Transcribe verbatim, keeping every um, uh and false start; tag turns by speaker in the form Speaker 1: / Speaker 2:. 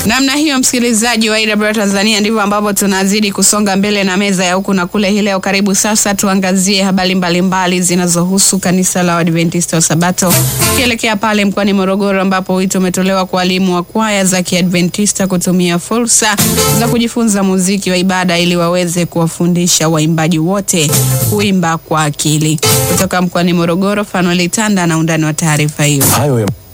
Speaker 1: Namna hiyo, msikilizaji wa A W R Tanzania, ndivyo ambavyo tunazidi kusonga mbele na meza ya huku na kule hii leo. Karibu sasa tuangazie habari mbalimbali zinazohusu kanisa la Waadventista wa Sabato. Kielekea pale mkoani Morogoro ambapo wito umetolewa kwa walimu wa kwaya za Kiadventista kutumia fursa za kujifunza muziki wa ibada ili waweze kuwafundisha waimbaji wote kuimba kwa akili. Kutoka mkoani Morogoro, Fanuel Tanda na undani wa taarifa hiyo.